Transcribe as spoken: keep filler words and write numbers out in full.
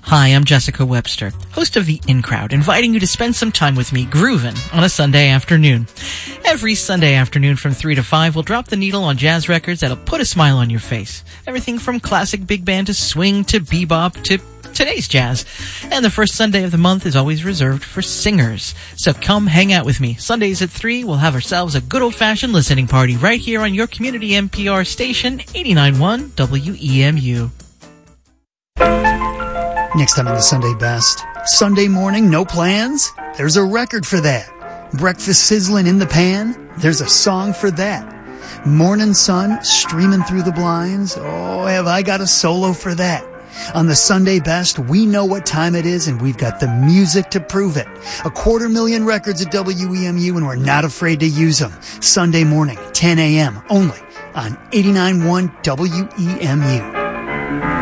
Hi, I'm Jessica Webster, host of The In Crowd, inviting you to spend some time with me groovin' on a Sunday afternoon. Every Sunday afternoon from three to five, we'll drop the needle on jazz records that'll put a smile on your face. Everything from classic big band to swing to bebop to today's jazz. And the first Sunday of the month is always reserved for singers. So come hang out with me. Sundays at three, we'll have ourselves a good old-fashioned listening party right here on your community N P R station, eighty-nine point one W E M U. Next time on the Sunday Best. Sunday morning, no plans? There's a record for that. Breakfast sizzling in the pan? There's a song for that. Morning sun streaming through the blinds? Oh, have I got a solo for that. On the Sunday Best, we know what time it is, and we've got the music to prove it. A quarter million records at W E M U, and we're not afraid to use them. Sunday morning, ten a.m., only on eighty-nine point one W E M U.